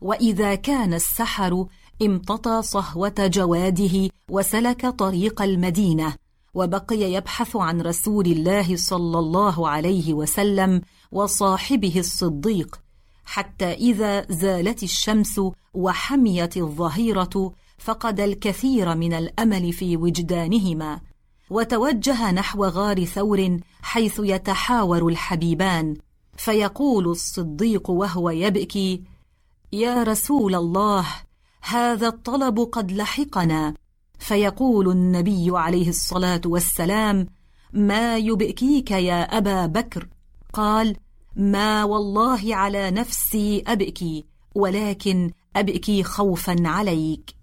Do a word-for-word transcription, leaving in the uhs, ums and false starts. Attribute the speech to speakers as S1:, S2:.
S1: وإذا كان السحر امتطى صهوة جواده وسلك طريق المدينة، وبقي يبحث عن رسول الله صلى الله عليه وسلم وصاحبه الصديق، حتى إذا زالت الشمس وحميت الظهيرة فقد الكثير من الأمل في وجدانهما، وتوجه نحو غار ثور حيث يتحاور الحبيبان، فيقول الصديق وهو يبكي: يا رسول الله، هذا الطلب قد لحقنا. فيقول النبي عليه الصلاة والسلام: ما يبكيك يا أبا بكر؟ قال: ما والله على نفسي أبكي، ولكن أبكي خوفا عليك.